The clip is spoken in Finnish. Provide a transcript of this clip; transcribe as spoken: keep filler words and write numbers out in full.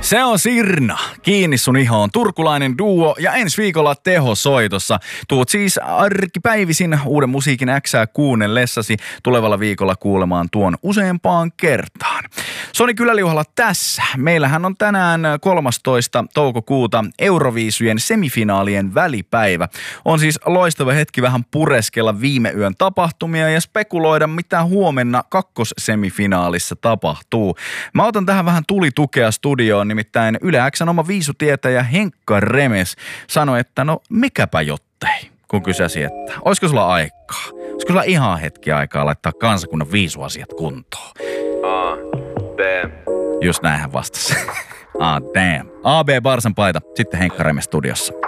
Se on Sirna. Kiinni sun ihoon. Turkulainen duo ja ensi viikolla tehosoitossa. Tuut siis arkipäivisin uuden musiikin Xää kuunnellessasi tulevalla viikolla kuulemaan tuon useampaan kertaan. Soni Kyläliuhalla tässä. Meillähän on tänään kolmastoista toukokuuta Euroviisujen semifinaalien välipäivä. On siis loistava hetki vähän pureskella viime yön tapahtumia ja spekuloida, mitä huomenna kakkossemifinaalissa tapahtuu. Mä otan tähän vähän tulitukea studioon, nimittäin Yle X:n oma viisutietäjä Henkka Remes sanoi, että no mikäpä jottei, kun kysäsi, että olisiko sulla aikaa? Olisiko sulla ihan hetki aikaa laittaa kansakunnan viisuasiat kuntoon? A, B. Just näin hän vastasi. Ah, damn. A B Barsan paita, sitten Henkka Remes studiossa.